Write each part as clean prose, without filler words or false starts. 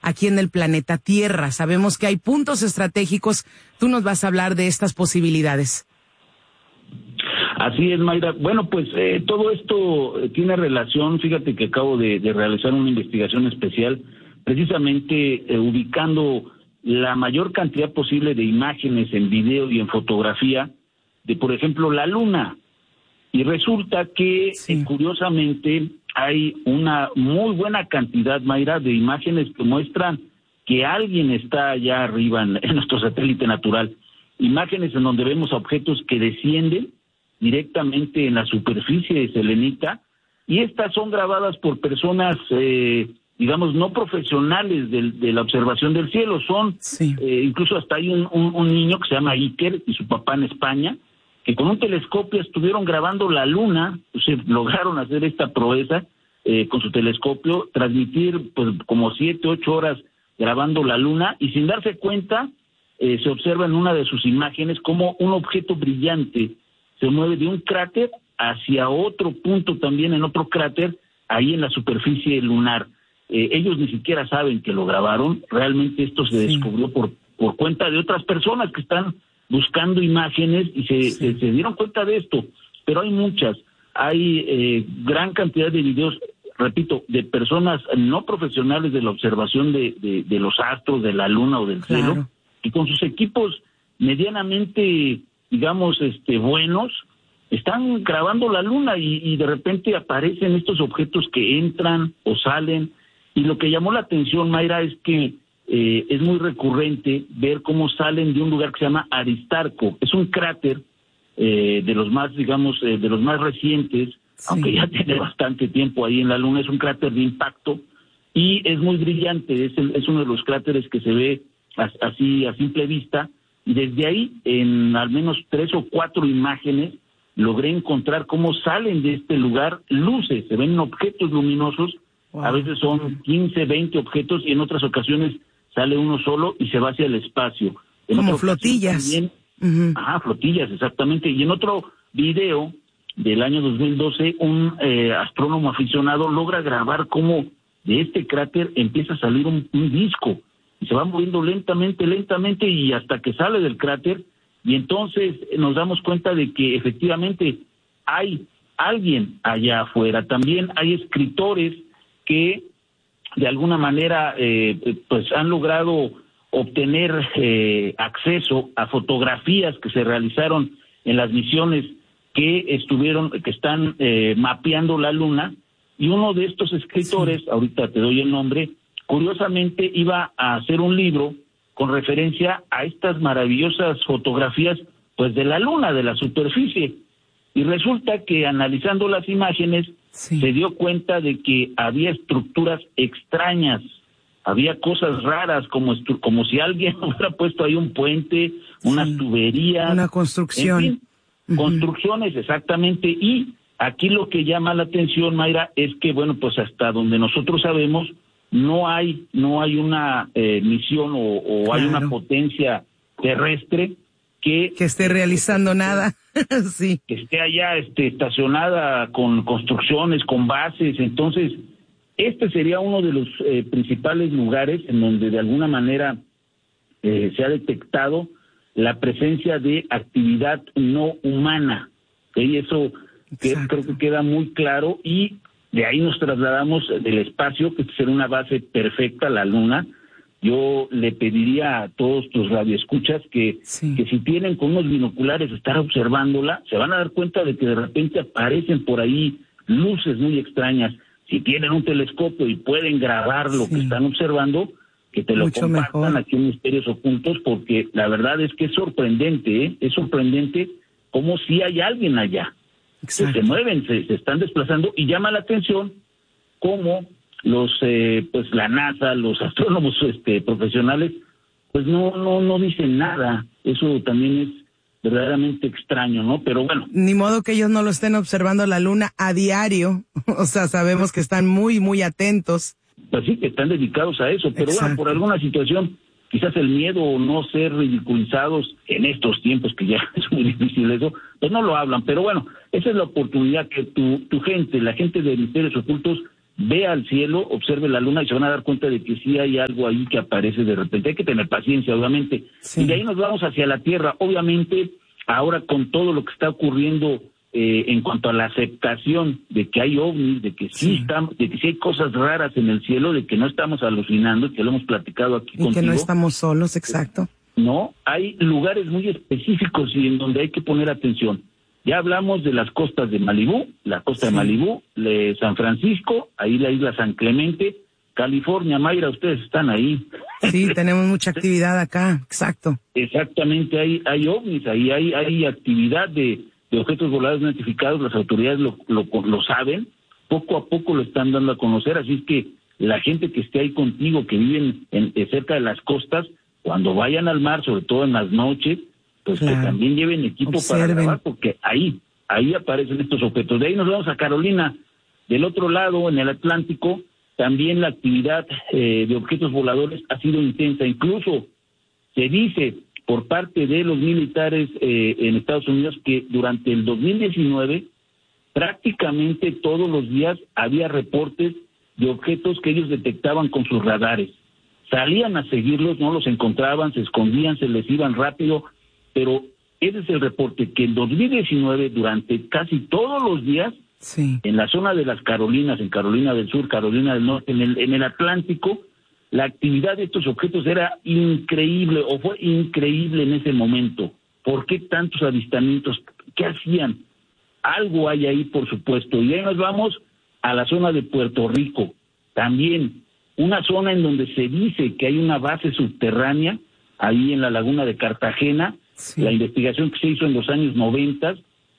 aquí en el planeta Tierra. Sabemos que hay puntos estratégicos. Tú nos vas a hablar de estas posibilidades. Así es, Mayra. Bueno, pues todo esto tiene relación. Fíjate que acabo de realizar una investigación especial, precisamente ubicando la mayor cantidad posible de imágenes en video y en fotografía de, por ejemplo, la Luna. Y resulta que, curiosamente, hay una muy buena cantidad, Mayra, de imágenes que muestran que alguien está allá arriba en nuestro satélite natural. Imágenes en donde vemos objetos que descienden directamente en la superficie selenita, y estas son grabadas por personas, digamos, no profesionales de la observación del cielo. Son, incluso hasta hay un niño que se llama Iker y su papá en España, que con un telescopio estuvieron grabando la Luna, lograron hacer esta proeza con su telescopio, transmitir pues como 7, 8 horas grabando la Luna, y sin darse cuenta, se observa en una de sus imágenes como un objeto brillante se mueve de un cráter hacia otro punto también en otro cráter, ahí en la superficie lunar. Ellos ni siquiera saben que lo grabaron. Realmente esto se descubrió por cuenta de otras personas que están buscando imágenes y se dieron cuenta de esto. Pero hay muchas. Hay gran cantidad de videos, repito, de personas no profesionales de la observación de los astros, de la luna o del cielo, y con sus equipos medianamente, digamos, buenos, están grabando la Luna y de repente aparecen estos objetos que entran o salen. Y lo que llamó la atención, Mayra, es que es muy recurrente ver cómo salen de un lugar que se llama Aristarco. Es un cráter de los más, digamos, de los más recientes, aunque ya tiene bastante tiempo ahí en la Luna. Es un cráter de impacto y es muy brillante. Es uno de los cráteres que se ve así a simple vista. Y desde ahí, en al menos 3 o 4 imágenes, logré encontrar cómo salen de este lugar luces. Se ven objetos luminosos. A veces son 15, 20 objetos, y en otras ocasiones sale uno solo y se va hacia el espacio. Como flotillas. También, flotillas, exactamente. Y en otro video del año 2012, un astrónomo aficionado logra grabar cómo de este cráter empieza a salir un disco, y se va moviendo lentamente, y hasta que sale del cráter, y entonces nos damos cuenta de que efectivamente hay alguien allá afuera. También hay escritores que de alguna manera pues han logrado obtener acceso a fotografías que se realizaron en las misiones que están mapeando la Luna, y uno de estos escritores, ahorita te doy el nombre, curiosamente iba a hacer un libro con referencia a estas maravillosas fotografías pues de la Luna, de la superficie, y resulta que analizando las imágenes se dio cuenta de que había estructuras extrañas, había cosas raras, como si alguien hubiera puesto ahí un puente, unas tuberías, una construcción, en fin, construcciones exactamente. Y aquí lo que llama la atención, Mayra, es que bueno, pues hasta donde nosotros sabemos no hay una misión o hay una potencia terrestre que esté realizando nada. Que esté allá estacionada con construcciones, con bases. Entonces, este sería uno de los principales lugares en donde de alguna manera se ha detectado la presencia de actividad no humana. Y eso creo que queda muy claro, y de ahí nos trasladamos del espacio, que será una base perfecta, la Luna. Yo le pediría a todos tus radioescuchas que si tienen con unos binoculares estar observándola, se van a dar cuenta de que de repente aparecen por ahí luces muy extrañas. Si tienen un telescopio y pueden grabar lo que están observando, que te lo mucho compartan mejor aquí en Misterios Ocultos, porque la verdad es que es sorprendente, es sorprendente cómo si hay alguien allá. Que se mueven, se están desplazando, y llama la atención cómo pues la NASA, los astrónomos profesionales, pues no dicen nada. Eso también es verdaderamente extraño, ¿no? Pero bueno. Ni modo que ellos no lo estén observando la Luna a diario. O sea, sabemos que están muy, muy atentos. Pues sí, que están dedicados a eso, pero bueno, por alguna situación, quizás el miedo o no ser ridiculizados en estos tiempos, que ya es muy difícil eso, pues no lo hablan. Pero bueno, esa es la oportunidad que tu gente, la gente de Misterios Ocultos, vea al cielo, observe la luna y se van a dar cuenta de que sí hay algo ahí que aparece de repente. Hay que tener paciencia, obviamente. Sí. Y de ahí nos vamos hacia la Tierra. Obviamente, ahora con todo lo que está ocurriendo en cuanto a la aceptación de que hay ovnis, de que sí estamos, de que sí hay cosas raras en el cielo, de que no estamos alucinando, que lo hemos platicado aquí y contigo. que no estamos solos, exacto. No, hay lugares muy específicos y en donde hay que poner atención. Ya hablamos de las costas de Malibú, la costa de Malibú, de San Francisco, ahí la isla San Clemente, California. Mayra, ustedes están ahí. Sí, tenemos mucha actividad acá, exacto. Exactamente, hay ovnis, ahí hay actividad de objetos voladores no identificados, las autoridades lo saben, poco a poco lo están dando a conocer, así es que la gente que esté ahí contigo, que viven cerca de las costas, cuando vayan al mar, sobre todo en las noches, pues que también lleven equipo para grabar, porque ahí aparecen estos objetos. De ahí nos vamos a Carolina, del otro lado, en el Atlántico, también la actividad de objetos voladores ha sido intensa, incluso se dice por parte de los militares en Estados Unidos que durante el 2019 prácticamente todos los días había reportes de objetos que ellos detectaban con sus radares. Salían a seguirlos, no los encontraban, se escondían, se les iban rápido, pero ese es el reporte, que en 2019 durante casi todos los días en la zona de las Carolinas, en Carolina del Sur, Carolina del Norte, en el Atlántico, la actividad de estos objetos era increíble, o fue increíble en ese momento. ¿Por qué tantos avistamientos? ¿Qué hacían? Algo hay ahí, por supuesto. Y ahí nos vamos a la zona de Puerto Rico. También una zona en donde se dice que hay una base subterránea, ahí en la laguna de Cartagena. La investigación que se hizo en los años 90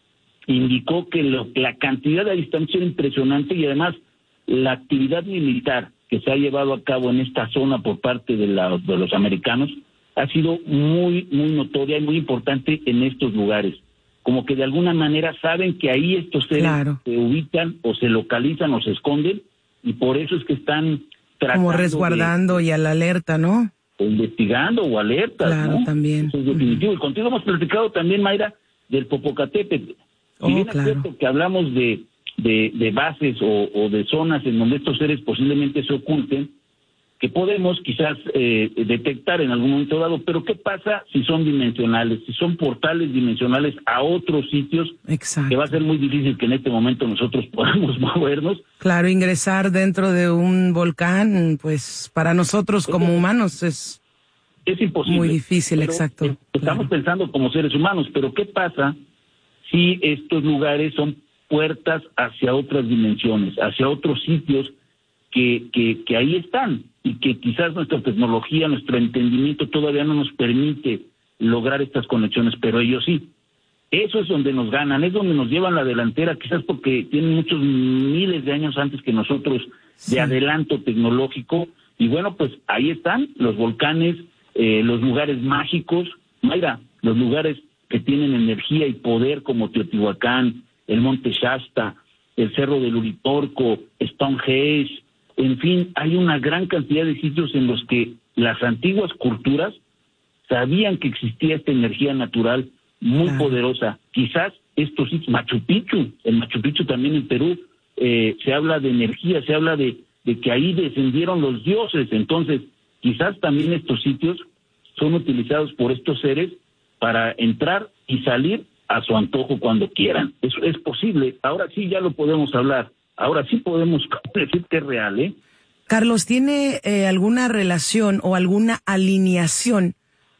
indicó que la cantidad de avistamientos era impresionante, y además la actividad militar que se ha llevado a cabo en esta zona por parte de los americanos ha sido muy, muy notoria y muy importante en estos lugares. Como que de alguna manera saben que ahí estos seres se ubican o se localizan o se esconden, y por eso es que están tratando como resguardando y a la alerta, ¿no? Investigando o alertas, claro, ¿no? También. Eso es definitivo. Y contigo hemos platicado también, Mayra, del Popocatépetl. Si bien es cierto que hablamos de bases o de zonas en donde estos seres posiblemente se oculten, que podemos quizás detectar en algún momento dado, pero ¿qué pasa si son dimensionales, si son portales dimensionales a otros sitios? Exacto. Que va a ser muy difícil que en este momento nosotros podamos movernos? Claro, ingresar dentro de un volcán, pues para nosotros como humanos es imposible. Muy difícil, pero exacto. Estamos pensando como seres humanos, pero ¿qué pasa si estos lugares son puertas hacia otras dimensiones, hacia otros sitios que ahí están, y que quizás nuestra tecnología, nuestro entendimiento todavía no nos permite lograr estas conexiones, pero ellos sí? Eso es donde nos ganan, es donde nos llevan la delantera, quizás porque tienen muchos miles de años antes que nosotros de adelanto tecnológico. Y bueno, pues ahí están los volcanes, los lugares mágicos, Mayra, los lugares que tienen energía y poder como Teotihuacán, el Monte Shasta, el Cerro del Uritorco, Stonehenge. En fin, hay una gran cantidad de sitios en los que las antiguas culturas sabían que existía esta energía natural muy poderosa. Quizás estos sitios, Machu Picchu, el Machu Picchu también en Perú, se habla de energía, se habla de que ahí descendieron los dioses. Entonces, quizás también estos sitios son utilizados por estos seres para entrar y salir a su antojo cuando quieran. Eso es posible. Ahora sí ya lo podemos hablar. Ahora sí podemos decir que es real, ¿eh? Carlos, ¿tiene alguna relación o alguna alineación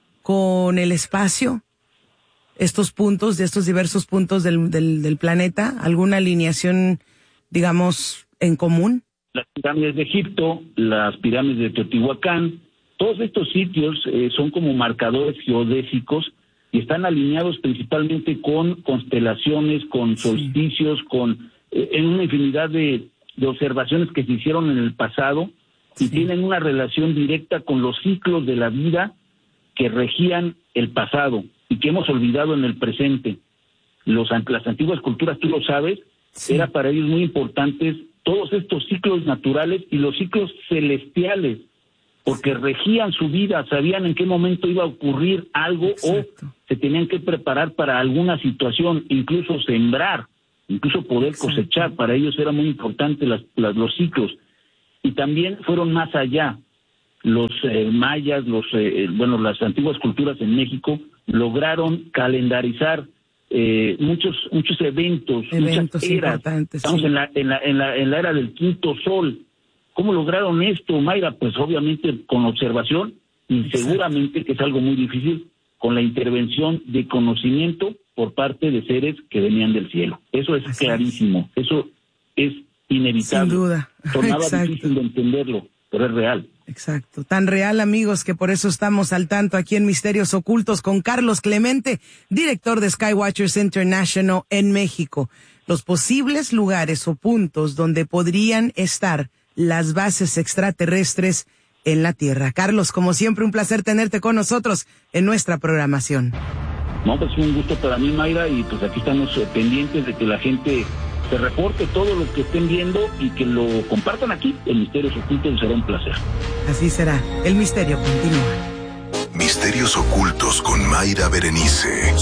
con el espacio? Estos puntos, de estos diversos puntos del planeta, ¿alguna alineación, digamos, en común? Las pirámides de Egipto, las pirámides de Teotihuacán, todos estos sitios son como marcadores geodésicos y están alineados principalmente con constelaciones, con solsticios, en una infinidad de observaciones que se hicieron en el pasado, y tienen una relación directa con los ciclos de la vida que regían el pasado y que hemos olvidado en el presente. Las antiguas culturas, tú lo sabes, era para ellos muy importantes todos estos ciclos naturales y los ciclos celestiales, porque regían su vida, sabían en qué momento iba a ocurrir algo. Exacto. O se tenían que preparar para alguna situación, incluso sembrar. incluso poder cosechar. Para ellos era muy importante los ciclos. Y también fueron más allá. Los mayas, las antiguas culturas en México lograron calendarizar muchos eventos, muchas eras. Estamos en la era del quinto sol. ¿Cómo lograron esto, Mayra? Pues obviamente con observación y seguramente que es algo muy difícil, con la intervención de conocimiento por parte de seres que venían del cielo. Eso es clarísimo, eso es inevitable. Sin duda. Sonaba difícil de entenderlo, pero es real. Exacto, tan real, amigos, que por eso estamos al tanto aquí en Misterios Ocultos con Carlos Clemente, director de Skywatchers International en México. Los posibles lugares o puntos donde podrían estar las bases extraterrestres en la Tierra. Carlos, como siempre, un placer tenerte con nosotros en nuestra programación. No, pues un gusto para mí, Mayra, y pues aquí estamos pendientes de que la gente se reporte todo lo que estén viendo y que lo compartan aquí en Misterios Ocultos. Será un placer. Así será. El misterio continúa. Misterios Ocultos con Mayra Berenice.